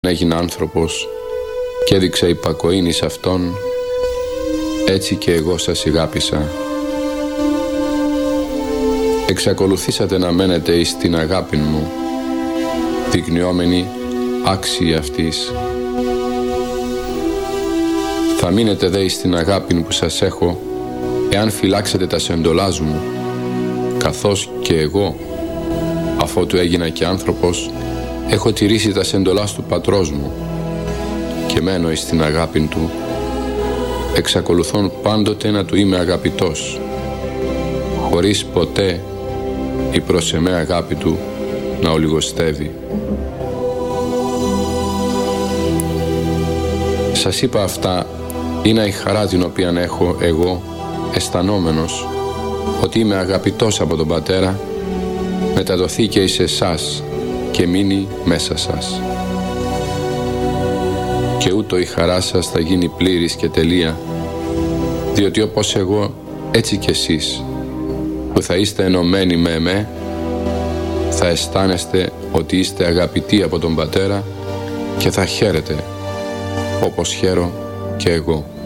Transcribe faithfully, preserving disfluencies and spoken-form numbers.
έγινα άνθρωπος και έδειξα υπακοήνη σε Αυτόν, έτσι και εγώ σας αγάπησα. Εξακολουθήσατε να μένετε εις την αγάπη μου, δεικνυόμενοι άξιοι αυτής. Θα μείνετε δε εις την αγάπη που σας έχω, εάν φυλάξετε τα εντολάς μου, καθώς και εγώ, αφότου έγινα και άνθρωπος, έχω τηρήσει τα εντολάς του πατρός μου και μένω εις την αγάπη του, εξακολουθών πάντοτε να του είμαι αγαπητός, χωρίς ποτέ η προς εμέ αγάπη του να ολιγοστεύει. Σας είπα αυτά, είναι η χαρά την οποία έχω εγώ, αισθανόμενος ότι είμαι αγαπητός από τον Πατέρα, μεταδοθεί και εις εσάς και μείνει μέσα σας. Και ούτω η χαρά σας θα γίνει πλήρης και τελεία, διότι όπως εγώ, έτσι κι εσείς, που θα είστε ενωμένοι με εμέ, θα αισθάνεστε ότι είστε αγαπητοί από τον Πατέρα και θα χαίρετε, όπως χαίρω και εγώ.